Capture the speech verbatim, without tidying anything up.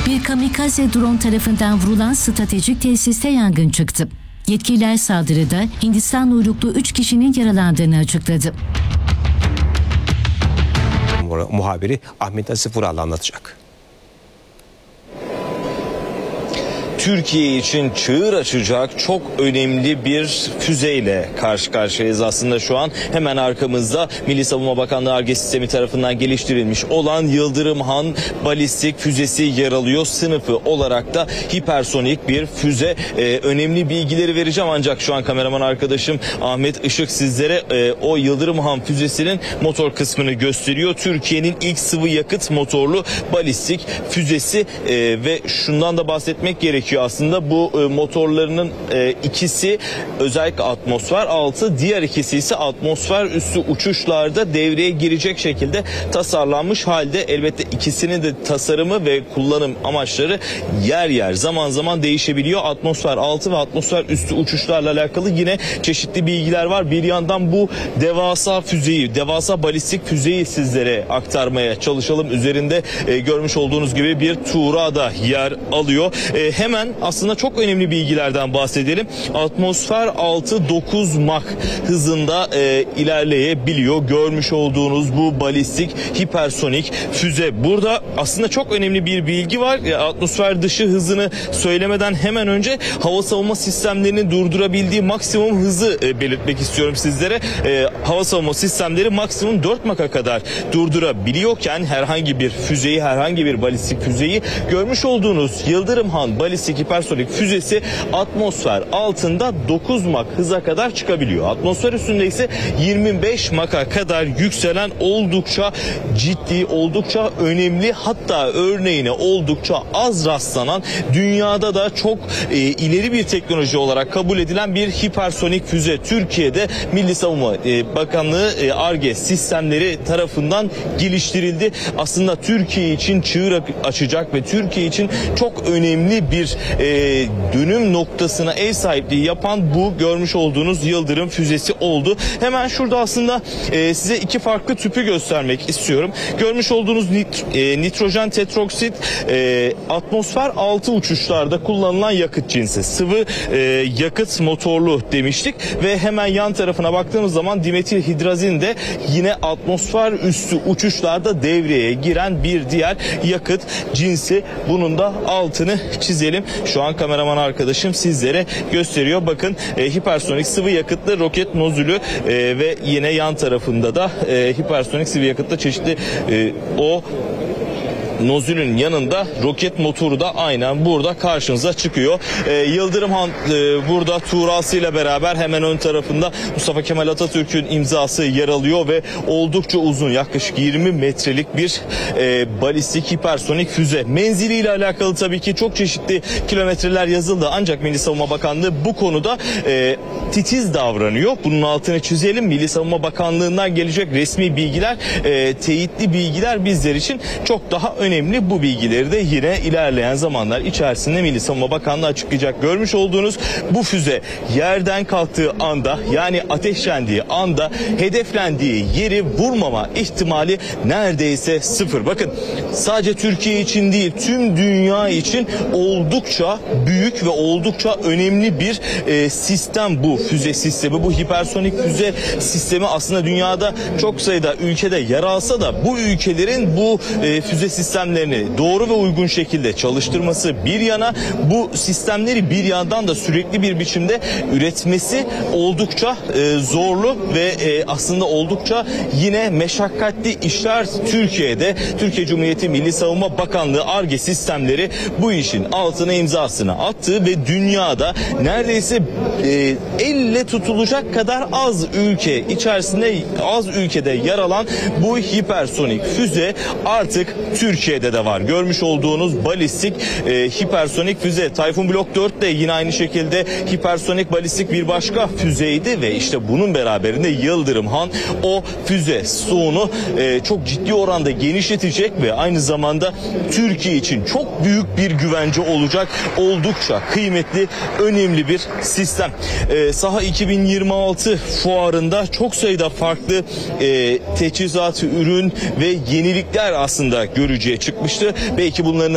Bir kamikaze drone tarafından vurulan stratejik tesiste yangın çıktı. Yetkililer saldırıda Hindistan uyruklu üç kişinin yaralandığını açıkladı. Muhabiri Ahmet Asif Vural anlatacak. Türkiye için çığır açacak çok önemli bir füzeyle karşı karşıyayız aslında şu an. Hemen arkamızda Milli Savunma Bakanlığı Ar-Ge sistemi tarafından geliştirilmiş olan Yıldırım Han balistik füzesi yer alıyor. Sınıfı olarak da hipersonik bir füze. Ee, önemli bilgileri vereceğim ancak şu an kameraman arkadaşım Ahmet Işık sizlere e, o Yıldırım Han füzesinin motor kısmını gösteriyor. Türkiye'nin ilk sıvı yakıt motorlu balistik füzesi e, ve şundan da bahsetmek gerekiyor. Aslında bu e, motorlarının e, ikisi özellikle atmosfer altı, diğer ikisi ise atmosfer üstü uçuşlarda devreye girecek şekilde tasarlanmış halde. Elbette ikisinin de tasarımı ve kullanım amaçları yer yer zaman zaman değişebiliyor. Atmosfer altı ve atmosfer üstü uçuşlarla alakalı yine çeşitli bilgiler var. Bir yandan bu devasa füzeyi, devasa balistik füzeyi sizlere aktarmaya çalışalım. Üzerinde e, görmüş olduğunuz gibi bir tuğra da yer alıyor. E, hemen aslında çok önemli bilgilerden bahsedelim. Atmosfer altı dokuz Mach hızında e, ilerleyebiliyor. Görmüş olduğunuz bu balistik hipersonik füze. Burada aslında çok önemli bir bilgi var. E, atmosfer dışı hızını söylemeden hemen önce hava savunma sistemlerinin durdurabildiği maksimum hızı e, belirtmek istiyorum sizlere. E, hava savunma sistemleri maksimum dört Mach'a kadar durdurabiliyorken herhangi bir füzeyi, herhangi bir balistik füzeyi görmüş olduğunuz Yıldırım Han balistik hipersonik füzesi atmosfer altında dokuz Mach hıza kadar çıkabiliyor. Atmosfer üstünde ise yirmi beş Mach'a kadar yükselen oldukça ciddi, oldukça önemli, hatta örneğine oldukça az rastlanan, dünyada da çok e, ileri bir teknoloji olarak kabul edilen bir hipersonik füze. Türkiye'de Milli Savunma e, Bakanlığı e, Ar-Ge sistemleri tarafından geliştirildi. Aslında Türkiye için çığır açacak ve Türkiye için çok önemli bir e, dönüm noktasına ev sahipliği yapan bu görmüş olduğunuz Yıldırım füzesi oldu. Hemen şurada aslında e, size iki farklı tüpü göstermek istiyorum. Görmüş olduğunuz nit, e, nitrojen tetroksit e, atmosfer altı uçuşlarda kullanılan yakıt cinsi. Sıvı e, yakıt motorlu demiştik ve hemen yan tarafına baktığımız zaman dimetil hidrazin de yine atmosfer üstü uçuşlarda devreye giren bir diğer yakıt cinsi. Bunun da altını çizelim. Şu an kameraman arkadaşım sizlere gösteriyor. Bakın e, hipersonik sıvı yakıtlı roket nozülü e, ve yine yan tarafında da e, hipersonik sıvı yakıtlı çeşitli e, o nozülün yanında roket motoru da aynen burada karşınıza çıkıyor. Ee, Yıldırım Han e, burada tuğrasıyla beraber hemen ön tarafında Mustafa Kemal Atatürk'ün imzası yer alıyor ve oldukça uzun, yaklaşık yirmi metrelik bir e, balistik hipersonik füze. Menziliyle alakalı tabii ki çok çeşitli kilometreler yazıldı ancak Milli Savunma Bakanlığı bu konuda e, titiz davranıyor. Bunun altını çizelim. Milli Savunma Bakanlığı'ndan gelecek resmi bilgiler, e, teyitli bilgiler bizler için çok daha önemli. Önemli. Bu bilgileri de yine ilerleyen zamanlar içerisinde Milli Savunma Bakanlığı açıklayacak. Görmüş olduğunuz bu füze yerden kalktığı anda, yani ateşlendiği anda hedeflendiği yeri vurmama ihtimali neredeyse sıfır. Bakın sadece Türkiye için değil, tüm dünya için oldukça büyük ve oldukça önemli bir e, sistem bu füze sistemi. Bu hipersonik füze sistemi aslında dünyada çok sayıda ülkede yer alsa da bu ülkelerin bu e, füze sistemi sistemlerini doğru ve uygun şekilde çalıştırması bir yana, bu sistemleri bir yandan da sürekli bir biçimde üretmesi oldukça e, zorlu ve e, aslında oldukça yine meşakkatli işler. Türkiye'de Türkiye Cumhuriyeti Milli Savunma Bakanlığı Ar-Ge sistemleri bu işin altına imzasını attı ve dünyada neredeyse e, elle tutulacak kadar az ülke içerisinde, az ülkede yer alan bu hipersonik füze artık Türkiye Türkiye'de de var. Görmüş olduğunuz balistik e, hipersonik füze. Tayfun Blok dört de yine aynı şekilde hipersonik balistik bir başka füzeydi ve işte bunun beraberinde Yıldırım Han o füze stoğunu e, çok ciddi oranda genişletecek ve aynı zamanda Türkiye için çok büyük bir güvence olacak. Oldukça kıymetli, önemli bir sistem. E, Saha iki bin yirmi altı fuarında çok sayıda farklı e, teçhizat, ürün ve yenilikler aslında görücüye çıkmıştı. Belki bunların